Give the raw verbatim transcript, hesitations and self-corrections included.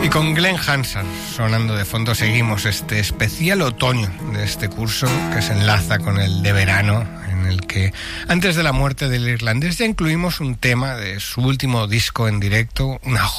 Y con Glenn Hansard sonando de fondo seguimos este especial otoño de este curso que se enlaza con el de verano, en el que antes de la muerte del irlandés ya incluimos un tema de su último disco en directo, una